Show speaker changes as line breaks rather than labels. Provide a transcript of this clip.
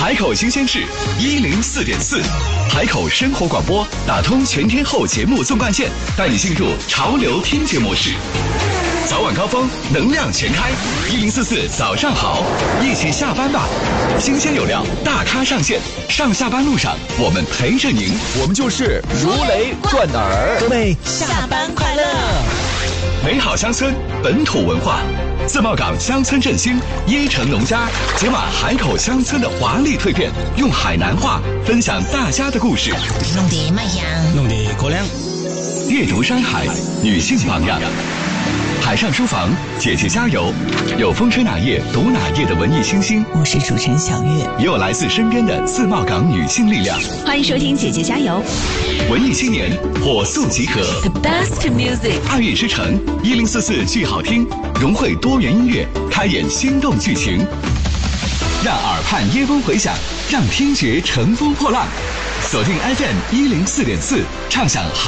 海口新鲜事104.4，海口生活广播打通全天候节目纵贯线，带你进入潮流听觉模式。早晚高峰，能量全开，1044早上好，一起下班吧。新鲜有料，大咖上线，上下班路上我们陪着您，
我们就是如雷贯耳。
各位下班快乐！
美好乡村，本土文化，自贸港乡村振兴，椰城农家解码海口乡村的华丽蜕变，用海南话分享大家的故事，
弄得卖香，
弄得口亮。
阅读山海，女性榜样。海上书房，姐姐加油！有风吹哪页读哪页的文艺新星，
我是主持人小月，
也有来自身边的自贸港女性力量。
欢迎收听姐姐加油！
文艺青年火速集合
The best music，
爱乐之城1044剧好听，融汇多元音乐，开演心动剧情，让耳畔耶风回响，让听觉乘风破浪。锁定 FM 104.4，畅享